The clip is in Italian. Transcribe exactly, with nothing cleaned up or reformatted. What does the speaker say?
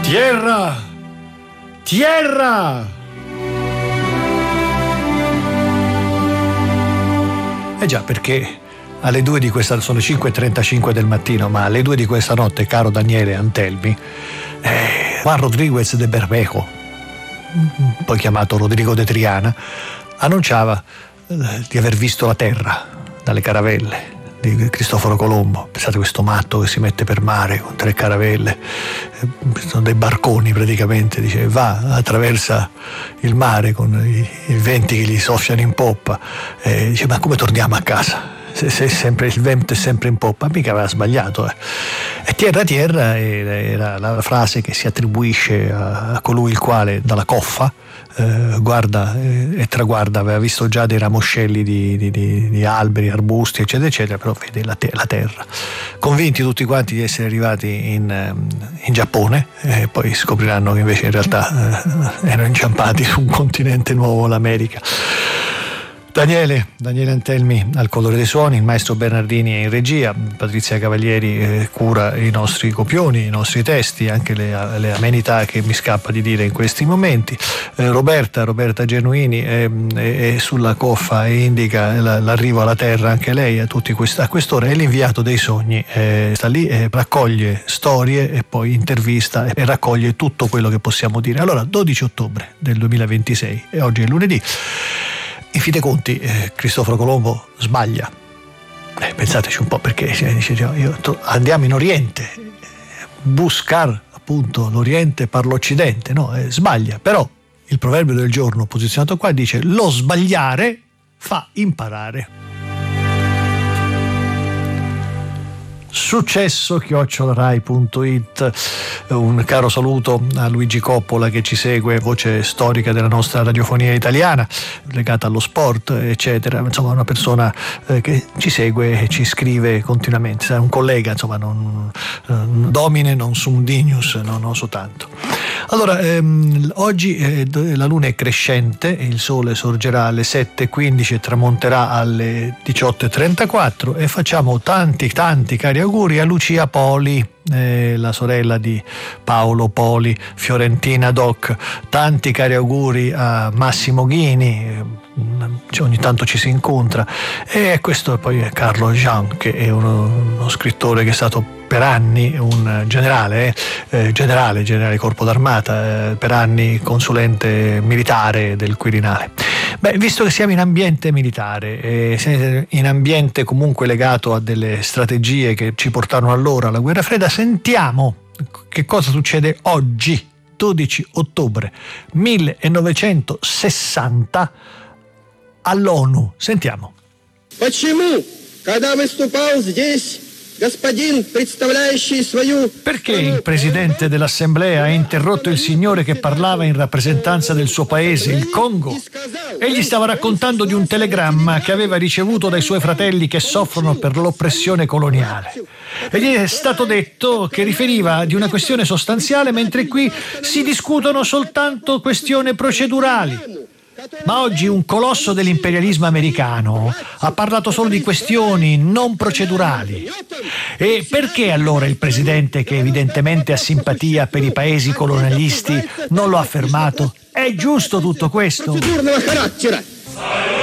Tierra! Tierra! Eh già, perché alle due di questa, sono le cinque e trentacinque del mattino, ma alle due di questa notte, caro Daniele Antelmi, eh, Juan Rodríguez de Bermejo, poi chiamato Rodrigo de Triana, annunciava eh, di aver visto la terra dalle caravelle di Cristoforo Colombo. Pensate, questo matto che si mette per mare con tre caravelle, eh, sono dei barconi praticamente, dice, va, attraversa il mare con i, i venti che gli soffiano in poppa, eh, dice, ma come torniamo a casa? Se, se sempre, il vento è sempre in poppa, mica aveva sbagliato. Eh. E terra terra era la frase che si attribuisce a, a colui il quale dalla coffa eh, guarda eh, e traguarda, aveva visto già dei ramoscelli di, di, di, di alberi, arbusti, eccetera, eccetera, però vede la, te- la terra. Convinti tutti quanti di essere arrivati in, in Giappone, e poi scopriranno che invece in realtà eh, erano inciampati su un continente nuovo, l'America. Daniele, Daniele Antelmi al colore dei suoni, il maestro Bernardini è in regia, Patrizia Cavalieri eh, cura i nostri copioni, i nostri testi, anche le, le amenità che mi scappa di dire in questi momenti. Eh, Roberta, Roberta Genuini è, è, è sulla coffa e indica l'arrivo alla terra anche lei a tutti quest- a quest'ora, è l'inviato dei sogni, eh, sta lì, eh, raccoglie storie e poi intervista e raccoglie tutto quello che possiamo dire. Allora, dodici ottobre del duemilaventisei e oggi è lunedì. In fin dei conti, eh, Cristoforo Colombo sbaglia. Eh, pensateci un po', perché dice, io, andiamo in Oriente, buscar appunto l'Oriente per l'Occidente, no? Eh, sbaglia. Però il proverbio del giorno posizionato qua dice: lo sbagliare fa imparare. Successo chiocciola rai punto it. Un caro saluto a Luigi Coppola che ci segue, voce storica della nostra radiofonia italiana legata allo sport eccetera, insomma una persona eh, che ci segue e ci scrive continuamente, un collega, insomma, non, non domine non sum dignus, no, non soltanto. Allora, ehm, oggi eh, la luna è crescente, il sole sorgerà alle sette e quindici e tramonterà alle diciotto e trentaquattro, e facciamo tanti tanti cari auguri a Lucia Poli, eh, la sorella di Paolo Poli, Fiorentina Doc. Tanti cari auguri a Massimo Ghini, eh, ogni tanto ci si incontra, e questo poi è Carlo Jean, che è uno, uno scrittore che è stato per anni un generale, eh, generale, generale corpo d'armata, eh, per anni consulente militare del Quirinale. Beh, visto che siamo in ambiente militare, eh, in ambiente comunque legato a delle strategie che ci portarono allora alla guerra fredda, sentiamo che cosa succede oggi, dodici ottobre millenovecentosessanta, all'ONU. Sentiamo. Почему, когда выступал здесь Perché il presidente dell'Assemblea ha interrotto il signore che parlava in rappresentanza del suo paese, il Congo? Egli stava raccontando di un telegramma che aveva ricevuto dai suoi fratelli che soffrono per l'oppressione coloniale. E gli è stato detto che riferiva di una questione sostanziale, mentre qui si discutono soltanto questioni procedurali. Ma oggi un colosso dell'imperialismo americano ha parlato solo di questioni non procedurali. E perché allora il presidente, che evidentemente ha simpatia per i paesi colonialisti, non lo ha fermato? È giusto tutto questo?